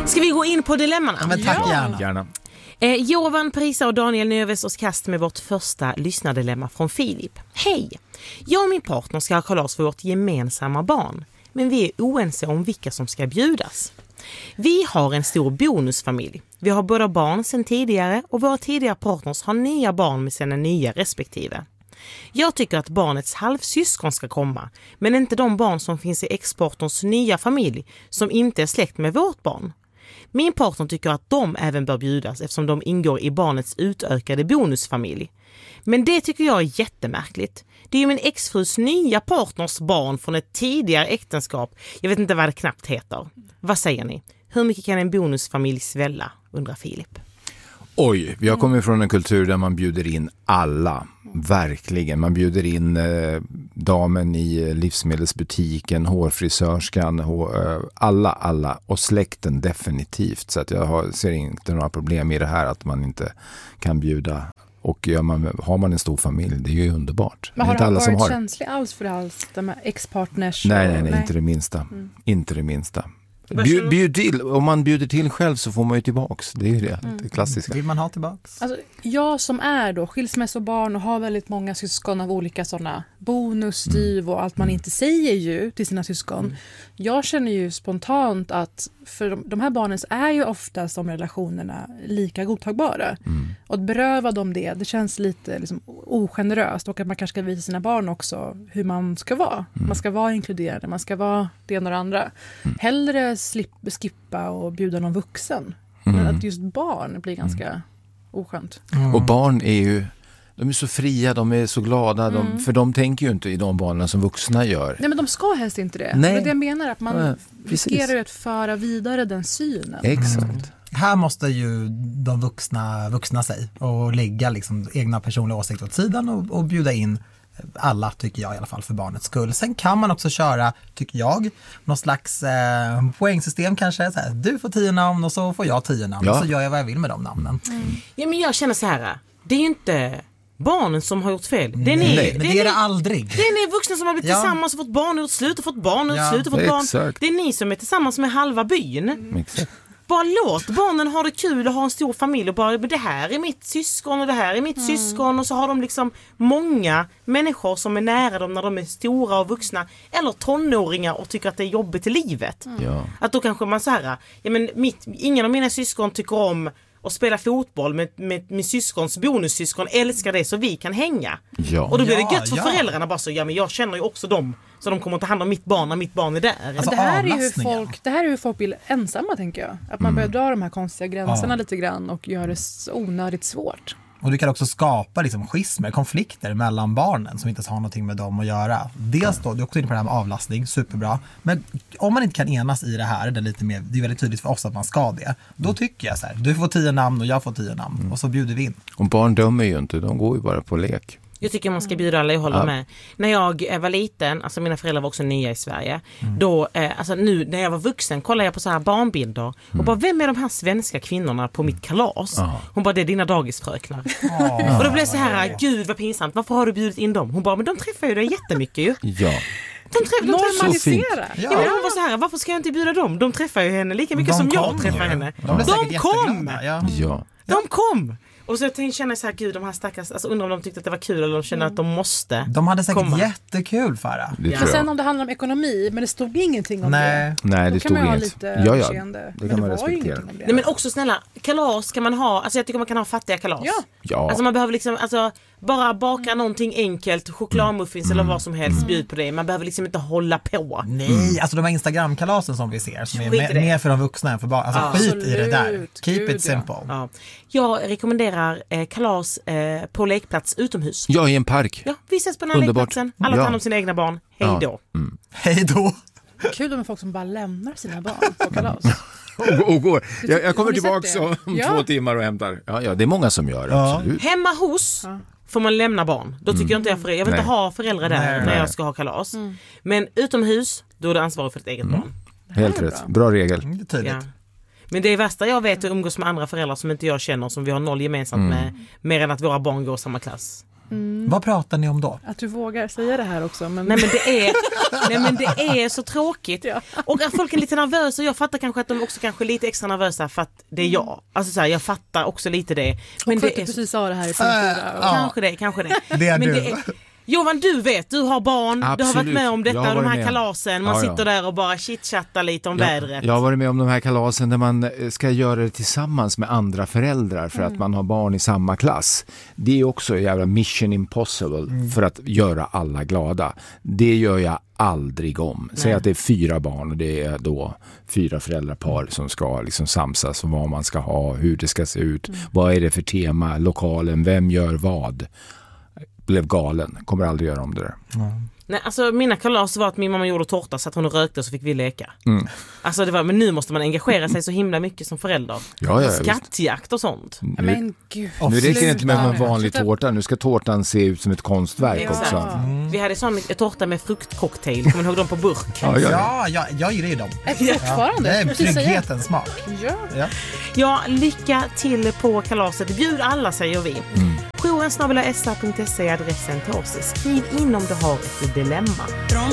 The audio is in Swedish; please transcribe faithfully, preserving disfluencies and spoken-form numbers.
Ska vi gå in på dilemmana? Ja, men tack ja. gärna. Gärna. Eh, Jovan Prisa och Daniel Növes oss kast med vårt första lyssnardilemma från Filip. Hej! Jag och min partner ska ha kalas för vårt gemensamma barn. Men vi är oense om vilka som ska bjudas. Vi har en stor bonusfamilj. Vi har båda barn sedan tidigare och våra tidigare partners har nya barn med sina nya respektive. Jag tycker att barnets halvsyskon ska komma, men inte de barn som finns i ex-partners nya familj som inte är släkt med vårt barn. Min partner tycker att de även bör bjudas eftersom de ingår i barnets utökade bonusfamilj. Men det tycker jag är jättemärkligt. Det är ju min exfrus nya partners barn från ett tidigare äktenskap. Jag vet inte vad det knappt heter. Vad säger ni? Hur mycket kan en bonusfamilj svälla, undrar Filip. Oj, vi har kommit från en kultur där man bjuder in alla. Verkligen. Man bjuder in eh, damen i livsmedelsbutiken, hårfrisörskan, hår, eh, alla, alla. Och släkten definitivt. Så att jag har, ser inte några problem i det här att man inte kan bjuda. Och ja, man, har man en stor familj, det är ju underbart. Men har inte du alla varit som har känslig alls för alls, de här ex-partners? Nej, och, nej, nej, nej, inte det minsta. Mm. Inte det minsta. Bjud, bjud till. Om man bjuder till själv så får man ju tillbaks. Det är ju det, mm. det klassiska. Vill man ha tillbaks? Alltså, jag som är då skilsmässobarn och har väldigt många syskon av olika sådana bonusstyv och allt man inte säger ju till sina syskon. Mm. Jag känner ju spontant att för de, de här barnen är ju ofta som relationerna lika godtagbara. Mm. Och att beröva dem det, det känns lite liksom ogeneröst och att man kanske ska visa sina barn också hur man ska vara. Mm. Man ska vara inkluderande, man ska vara det ena och det andra. Mm. Hellre slip, skippa och bjuda någon vuxen. Mm. Men att just barn blir ganska mm. oskönt. Mm. Och barn är ju, de är så fria, de är så glada, mm. de, för de tänker ju inte i de barnen som vuxna gör. Nej, men de ska helst inte det. Nej. Men det jag menar är att man ja, riskerar att föra vidare den synen. Exakt. Mm. Här måste ju de vuxna vuxna sig och lägga liksom egna personliga åsikter åt sidan och, och bjuda in alla, tycker jag i alla fall, för barnets skull. Sen kan man också köra, tycker jag, någon slags eh, poängsystem kanske. Så här, du får tio namn och så får jag tio namn. Ja. Och så gör jag vad jag vill med de namnen. Mm. Ja, men jag känner så här, det är ju inte barnen som har gjort fel. Det är Nej, ni, nej, men det, det är det aldrig. Det är ni vuxna som har blivit ja. tillsammans och fått barn och slut och fått barn och ja. slut och fått barn. Exakt. Det är ni som är tillsammans med halva byn. Mm. Exakt. Bara låt barnen ha det kul och ha en stor familj och bara, men det här är mitt syskon och det här är mitt mm. syskon och så har de liksom många människor som är nära dem när de är stora och vuxna eller tonåringar och tycker att det är jobbigt i livet. Mm. Ja. Att då kanske man så här, ja men mitt, ingen av mina syskon tycker om att spela fotboll med, med min syskons bonussyskon, älskar det så vi kan hänga. Ja. Och då blir det ja, gött för ja. föräldrarna bara så, ja men jag känner ju också dem så de kommer ta hand om mitt barn när mitt barn är där. Alltså, det, här är ju hur folk, det här är hur folk blir ensamma, tänker jag. Att man mm. börjar dra de här konstiga gränserna ja. lite grann och gör det onödigt svårt. Och du kan också skapa liksom schismer, konflikter mellan barnen som inte har någonting med dem att göra. Dels då, du är också inne på det här med avlastning, superbra. Men om man inte kan enas i det här, det är, lite mer, det är väldigt tydligt för oss att man ska det. Då tycker jag så här, du får tio namn och jag får tio namn. Mm. Och så bjuder vi in. Och barn dömer ju inte, de går ju bara på lek. Jag tycker man ska bjuda alla, jag håller ja. med. När jag var liten, alltså mina föräldrar var också nya i Sverige. Mm. Då, eh, alltså nu när jag var vuxen kollade jag på så här barnbilder. Och mm. bara, vem är de här svenska kvinnorna på mitt kalas? Mm. Hon bara, det är dina dagisfröknar. Oh. Och då blev det så här, gud vad pinsamt. Varför har du bjudit in dem? Hon bara, men de träffar ju dig jättemycket ju. Ja. De träffar, de normalisera. Ja. Ja, men hon var så här, varför ska jag inte bjuda dem? De träffar ju henne lika mycket de som kom, jag träffar ja. henne. De, de kom! Ja. Ja. De kom! Och så tänkte jag så här, gud, de här stackars, alltså undrar om de tyckte att det var kul eller de kände mm. att de måste De hade säkert komma. Jättekul, Farah. Men sen om det handlar om ekonomi, men det stod ingenting om Nej. det. Nej, det då stod kan man inget. ha lite ja, ja. Utseende. Det kan men man det var ju respektera. ingenting om det. Nej, men också snälla, kalas kan man ha, alltså jag tycker man kan ha fattiga kalas. Ja. Ja. Alltså man behöver liksom, alltså bara baka mm. någonting enkelt, chokladmuffins mm. eller vad som helst, mm. bjud på det. Man behöver liksom inte hålla på. Nej, mm. alltså de här Instagram-kalasen som vi ser, som är Skit mer för de vuxna än för barn. Alltså ja. skit Absolut. i det där. Keep Gud, it simple. Ja. Ja. Jag rekommenderar eh, kalas eh, på lekplats utomhus. Ja, i en park. Ja, vi ses på den här Underbart. lekplatsen. Alla tar Ja. hand om sina egna barn. Hej då. Ja. Mm. Hej då. Kul med folk som bara lämnar sina barn på kalas. och, och går. Jag, jag kommer Har ni tillbaka sett det? om Ja. två timmar och hämtar. Ja, ja, det är många som gör. Ja. Absolut. Hemma hos Ja. får man lämna barn. Då tycker Mm. jag inte jag föräldrar. Jag vill Nej. inte ha föräldrar där Nej. när Nej. jag ska ha kalas. Mm. Men utomhus, då är det ansvarig för ett eget Mm. barn. Helt är rätt. bra. Bra regel. Det är tydligt. Ja. Men det värsta jag vet är att umgås med andra föräldrar som inte jag känner, som vi har noll gemensamt Mm. med, mer än att våra barn går i samma klass. Mm. Vad pratar ni om då? Att du vågar säga det här också. Men... Nej men det är, nej, men det är så tråkigt. Ja. Och att folk är lite nervösa och jag fattar kanske att de också kanske är lite extra nervösa för att det är jag. Alltså så här, jag fattar också lite det. Men och för det att du är precis sa det här i Äh, fyra. ja. Kanske det, kanske det. Det är men du. Det är, Johan, du vet, du har barn, Absolut. du har varit med om Jag detta, har de varit här med. kalasen, man Ja, ja. sitter där och bara chitchattar lite om Jag, vädret. jag har varit med om de här kalasen där man eh, ska göra det tillsammans med andra föräldrar för Mm. att man har barn i samma klass. Det är också en jävla mission impossible Mm. för att göra alla glada. Det gör jag aldrig om. Säg Nej. att det är fyra barn och det är då fyra föräldrapar som ska liksom samsas om vad man ska ha, hur det ska se ut, Mm. vad är det för tema, lokalen, vem gör vad. Blev galen, kommer aldrig göra om det där. Nej, alltså mina kalas var att min mamma gjorde tårta så att hon rökte så fick vi leka. Mm. Alltså det var, men nu måste man engagera sig så himla mycket som förälder. Ja, ja, visst. Skattjakt och sånt. Nu, Men gud. nu räcker det inte med en Sluta. vanlig Sluta. tårta, nu ska tårtan se ut som ett konstverk Exakt. också. Vi hade sån en tårta med fruktcocktail, kommer ni ihåg dem på burk? Ja, ja. Ja, jag, jag gillar ju dem. Äh, Fortfarande. Det är Jag skulle säga. trygghetens smak. Ja. Ja. Ja, lycka till på kalaset. Bjud alla, säger vi. Mm. jouren snabel-a s a punkt se är adressen till oss. Skriv in om du har ett dilemma.